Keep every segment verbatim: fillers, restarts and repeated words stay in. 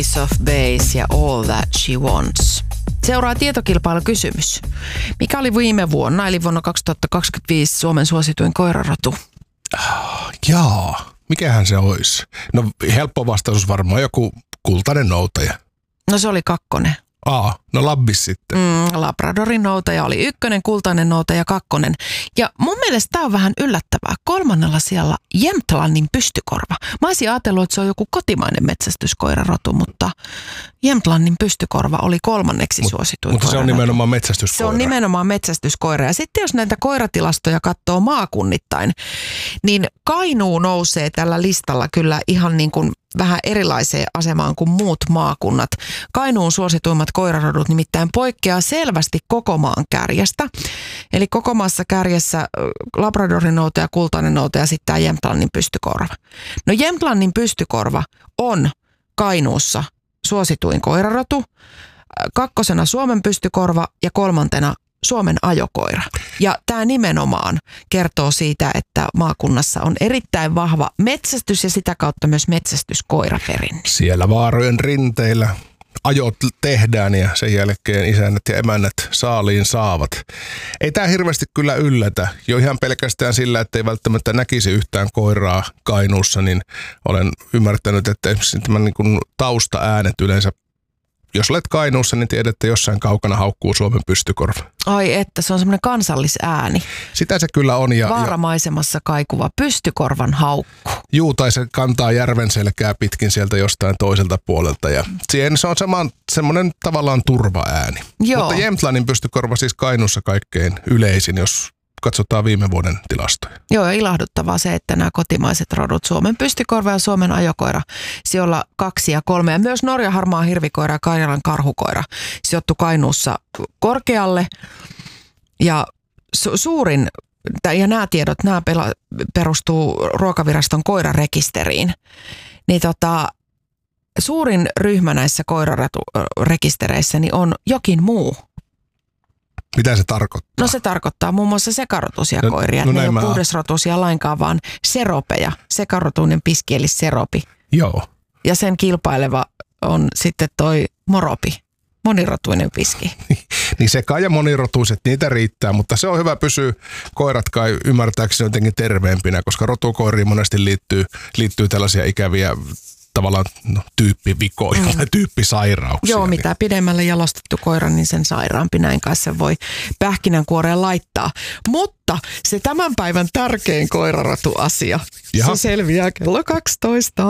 Ace of Base ja All That She Wants. Seuraa tietokilpailukysymys. Mikä oli viime vuonna, eli vuonna kaksituhattakaksikymmentäviisi Suomen suosituin koirarotu? Ah, jaa, mikähän se olisi? No helppo vastaus varmaan joku kultainen noutaja. No se oli kakkonen. Aa, no Labbis sitten. Mm, Labradorin noutaja oli ykkönen, kultainen noutaja kakkonen. Ja mun mielestä tää on vähän yllättävää. Kolmannella siellä Jämtlannin pystykorva. Mä olisin ajatellut, että se on joku kotimainen metsästyskoirarotu, mutta Jämtlannin pystykorva oli kolmanneksi Mut, suosituin Mutta se on nimenomaan metsästyskoira. Se on nimenomaan metsästyskoira. Ja sitten jos näitä koiratilastoja katsoo maakunnittain, niin Kainuu nousee tällä listalla kyllä ihan niin kuin vähän erilaiseen asemaan kuin muut maakunnat. Kainuun suosituimmat koirarodut nimittäin poikkeaa selvästi koko maan kärjestä. Eli koko maassa kärjessä Labradorin noutaja, kultainen noutaja ja sitten tämä Jämtlannin pystykorva. No Jämtlannin pystykorva on Kainuussa suosituin koirarotu, kakkosena Suomen pystykorva ja kolmantena Suomen ajokoira. Ja tämä nimenomaan kertoo siitä, että maakunnassa on erittäin vahva metsästys ja sitä kautta myös metsästyskoiraperinne. Siellä vaarojen rinteillä ajot tehdään ja sen jälkeen isännät ja emännät saaliin saavat. Ei tämä hirveästi kyllä yllätä. Jo ihan pelkästään sillä, että ei välttämättä näkisi yhtään koiraa Kainuussa, niin olen ymmärtänyt, että tämän niin kuin taustaäänet yleensä, jos olet Kainuussa, niin tiedät, että jossain kaukana haukkuu Suomen pystykorva. Ai että, se on semmoinen kansallisääni. Sitä se kyllä on. Ja, Vaaramaisemassa kaikuva pystykorvan haukku. Juu, tai se kantaa järven selkää pitkin sieltä jostain toiselta puolelta. Ja siihen se on sama, semmoinen tavallaan turvaääni. Joo. Mutta Jämtlannin pystykorva siis Kainuussa kaikkein yleisin, jos katsotaan viime vuoden tilastoja. Joo, ja ilahduttavaa se, että nämä kotimaiset rodut, Suomen pystykorva ja Suomen ajokoira, sijoilla kaksi ja kolme. Ja myös Norjan harmaa hirvikoira ja Karjalan karhukoira sijoittu Kainuussa korkealle. Ja su- suurin, ja nämä tiedot, nämä pela- perustuu Ruokaviraston koirarekisteriin, niin tota, suurin ryhmä näissä koirarekistereissä niin on jokin muu. Mitä se tarkoittaa? No se tarkoittaa muun muassa sekarotuisia no, koiria. No, ne ei ole mä... puhdasrotuisia lainkaan, vaan seropeja. Sekarotuinen piski eli seropi. Joo. Ja sen kilpaileva on sitten toi moropi, monirotuinen piski. Niin seka- ja monirotuiset, niitä riittää, mutta se on hyvä pysyä koirat kai ymmärtääkseni jotenkin terveempinä, koska rotukoiriin monesti liittyy, liittyy tällaisia ikäviä tavallaan no, tyyppivikoja mm. tai tyyppisairauksia. Joo, mitä pidemmälle jalostettu koira, niin sen sairaampi, näin kai se voi pähkinänkuoreen laittaa. Mutta se tämän päivän tärkein koirarotuasia, Jaha. se selviää kello kaksitoista.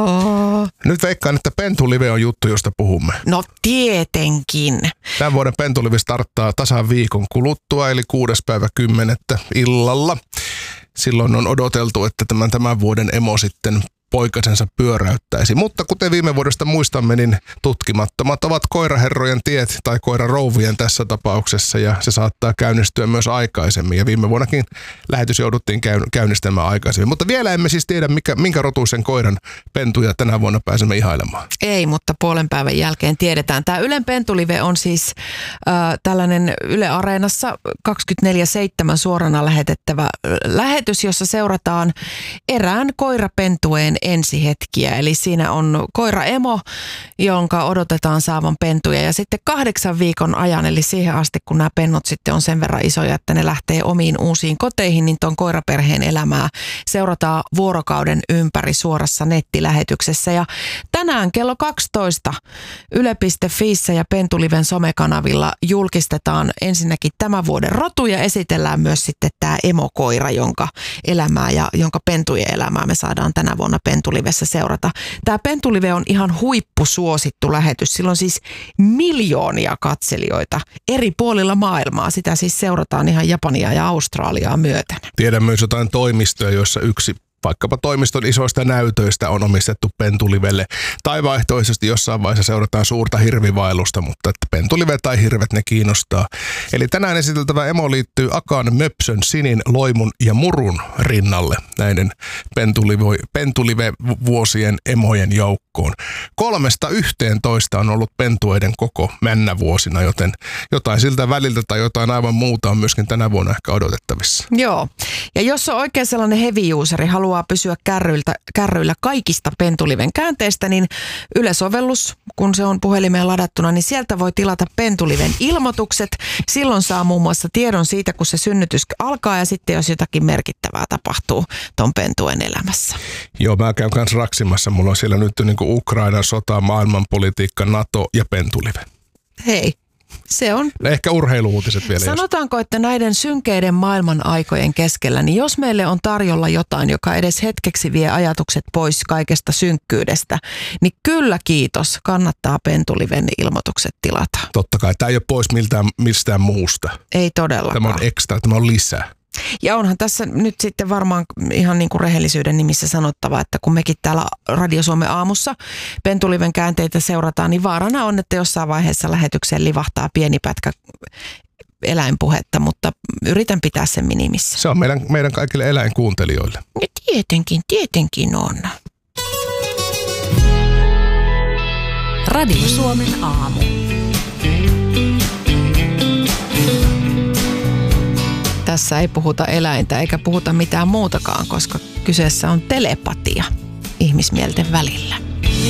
Nyt veikkaan, että Pentulive on juttu, josta puhumme. No tietenkin. Tämän vuoden Pentulive starttaa tasan viikon kuluttua, eli kuudes päivä kymmenettä illalla. Silloin on odoteltu, että tämän, tämän vuoden emo sitten poikasensa pyöräyttäisi. Mutta kuten viime vuodesta muistamme, niin tutkimattomat ovat koiraherrojen tiet tai koirarouvien tässä tapauksessa ja se saattaa käynnistyä myös aikaisemmin. Ja viime vuonnakin lähetys jouduttiin käynnistämään aikaisemmin. Mutta vielä emme siis tiedä, mikä, minkä rotuisen koiran pentuja tänä vuonna pääsemme ihailemaan. Ei, mutta puolen päivän jälkeen tiedetään. Tämä Ylen Pentulive on siis äh, tällainen Yle Areenassa kaksikymmentäneljä seitsemän suorana lähetettävä lähetys, jossa seurataan erään koirapentueen ensihetkiä. Eli siinä on koiraemo, jonka odotetaan saavan pentuja. Ja sitten kahdeksan viikon ajan, eli siihen asti, kun nämä pennut sitten on sen verran isoja, että ne lähtee omiin uusiin koteihin, niin tuon koiraperheen elämää seurataan vuorokauden ympäri suorassa nettilähetyksessä. Ja tänään kello kaksitoista yle piste fiissä ja Pentuliven somekanavilla julkistetaan ensinnäkin tämän vuoden rotu ja esitellään myös sitten tämä emokoira, jonka elämää ja jonka pentujen elämää me saadaan tänä vuonna Pentulivessa seurata. Tämä Pentulive on ihan huippusuosittu lähetys. Sillä on siis miljoonia katselijoita eri puolilla maailmaa. Sitä siis seurataan ihan Japania ja Australiaa myöten. Tiedän myös jotain toimistoja, joissa yksi vaikkapa toimiston isoista näytöistä on omistettu Pentulivelle. Tai vaihtoisesti jossain vaiheessa seurataan suurta hirvivailusta, mutta että Pentulive tai hirvet ne kiinnostaa. Eli tänään esiteltävä emo liittyy Akan, Möpsön, Sinin, Loimun ja Murun rinnalle näiden Pentulive, Pentulive-vuosien emojen joukkoon. Kolmesta yhteentoista on ollut pentueiden koko männävuosina, joten jotain siltä väliltä tai jotain aivan muuta on myöskin tänä vuonna ehkä odotettavissa. Joo, ja jos on oikein sellainen heavy useri, haluaa haluaa pysyä kärryiltä, kärryillä kaikista Pentuliven käänteistä, niin Yle-sovellus, kun se on puhelimeen ladattuna, niin sieltä voi tilata Pentuliven ilmoitukset. Silloin saa muun muassa tiedon siitä, kun se synnytys alkaa ja sitten jos jotakin merkittävää tapahtuu ton pentuen elämässä. Joo, mä käyn kanssa raksimassa. Mulla on siellä nyt niin kuin Ukrainan sota, maailmanpolitiikka, NATO ja Pentulive. Hei. Se on. Ehkä urheiluuutiset vielä. Sanotaanko, että näiden synkeiden maailman aikojen keskellä, niin jos meille on tarjolla jotain, joka edes hetkeksi vie ajatukset pois kaikesta synkkyydestä, niin kyllä kiitos, kannattaa Pentuliven ilmoitukset tilata. Totta kai, tämä ei ole pois miltään, mistään muusta. Ei todellakaan. Tämä on ekstra, tämä on lisää. Ja onhan tässä nyt sitten varmaan ihan niin kuin rehellisyyden nimissä sanottava, että kun mekin täällä Radio Suomen aamussa Pentuliven käänteitä seurataan, niin vaarana on, että jossain vaiheessa lähetykseen livahtaa pieni pätkä eläinpuhetta, mutta yritän pitää sen minimissä. Se on meidän, meidän kaikille eläinkuuntelijoille. Ja tietenkin, tietenkin on. Radio Suomen aamu. Tässä ei puhuta eläintä eikä puhuta mitään muutakaan, koska kyseessä on telepatia ihmismielten välillä.